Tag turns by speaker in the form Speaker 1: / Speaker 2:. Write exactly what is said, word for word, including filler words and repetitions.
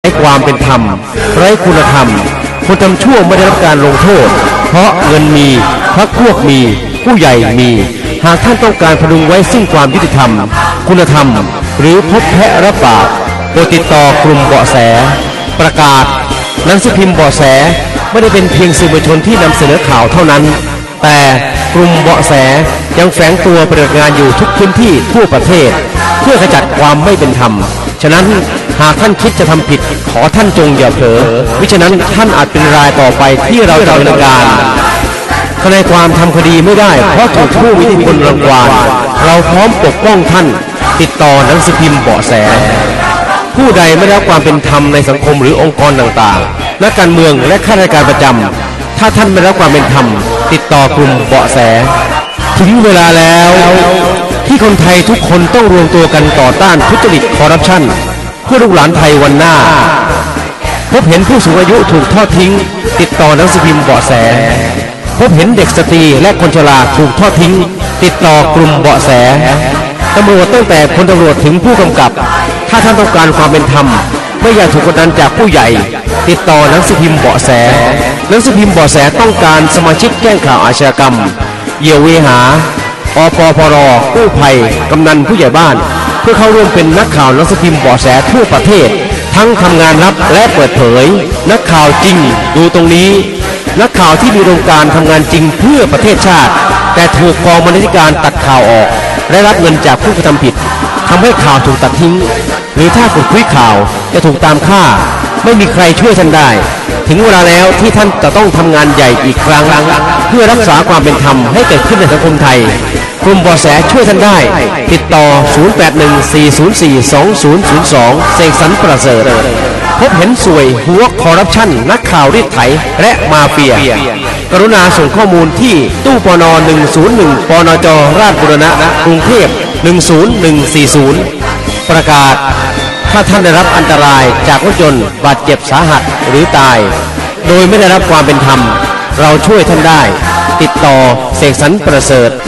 Speaker 1: ความเป็นธรรมไร้คุณธรรมคนทำชั่วไม่ได้รับการลงโทษเพราะเงินมีพรรคพวกมีผู้ใหญ่มีหากท่านต้องการพดุงไว้ซึ่งความยุติธรรมคุณธรรมหรือพบแพะรับบาปโปรดติดต่อกลุ่มเบาะแสประกาศหนังสือพิมพ์เบาะแสไม่ได้เป็นเพียงสื่อมวลชนที่นำเสนอข่าวเท่านั้นแต่กลุ่มเบาะแสยังแฝงตัวปฏิบัติงานอยู่ทุกพื้นที่ทั่วประเทศเพื่อขจัดความไม่เป็นธรรมฉะนั้นหากท่านคิดจะทำผิดขอท่านจงอย่าเผลอมิฉะนั้นท่านอาจเป็นรายต่อไปที่เราจะดำเนินการทนายความทำคดีไม่ได้เพราะถูกผู้มีอิทธิพลรังควานเราพร้อมปกป้องท่านติดต่อหนังสือพิมพ์เบาะแสผู้ใดไม่ได้รับความเป็นธรรมในสังคมหรือองค์กรต่างๆนักการเมืองและข้าราชการประจำถ้าท่านไม่ได้รับความเป็นธรรมติดต่อกลุ่มเบาะแสถึงเวลาแล้วที่คนไทยทุกคนต้องรวมตัวกันต่อต้านทุจริตคอร์รัปชันเพื่อลูกหลานไทยวันหน้าพบเห็นผู้สูงอายุถูกทอดทิ้งติดต่อหนังสือพิมพ์เบาะแสพบเห็นเด็กสตรีและคนชราถูกทอดทิ้งติดต่อกลุ่มเบาะแสตำรวจตั้งแต่พลตำรวจถึงผู้กำกับถ้าท่านต้องการความเป็นธรรมไม่อยากถูกกดดันจากผู้ใหญ่ติดต่อหนังสือพิมพ์เบาะแสหนังสือพิมพ์เบาะแสต้องการสมาชิกแจ้งข่าวอาชญากรรมเหยี่ยวเวหาอปพรกู้ภัยกำนันผู้ใหญ่บ้านเพื่อเข้าร่วมเป็นนักข่าวหนังสือพิมพ์เบาะแสทั่วประเทศทั้งทำงานลับและเปิดเผยนักข่าวจริงดูตรงนี้นักข่าวที่มีโครงการทำงานจริงเพื่อประเทศชาติแต่ถูกกองบรรณาธิการตัดข่าวออกและรับเงินจากผู้กระทำผิดทำให้ข่าวถูกตัดทิ้งหรือถ้าขุดคุยข่าวจะถูกตามฆ่าไม่มีใครช่วยท่านได้ถึงเวลาแล้วที่ท่านจะต้องทำงานใหญ่อีกครั้งเพื่อรักษาความเป็นธรรมให้เกิดขึ้นในสังคมไทยกลุ่มเบาะแสช่วยท่านได้ติดต่อศูนย์ แปด หนึ่ง สี่ ศูนย์ สี่ สอง ศูนย์ ศูนย์ สองเสกสรรประเสริฐพบเห็นสวยหัวคอร์รัปชันนักข่าวรีดไถและมาเฟียกรุณาส่งข้อมูลที่ตู้ปนหนึ่งศูนย์หนึ่งปนจราชบุรณะกรุงเทพหนึ่งศูนย์หนึ่งสี่ศูนย์ประกาศถ้าท่านได้รับอันตรายจากรถยนต์บาดเจ็บสาหัสหรือตายโดยไม่ได้รับความเป็นธรรมเราช่วยท่านได้ติดต่อเสกสรรประเสริฐ